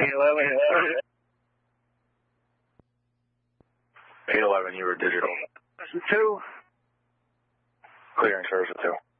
811. 811, you were digital. 2. Clearing service at 2.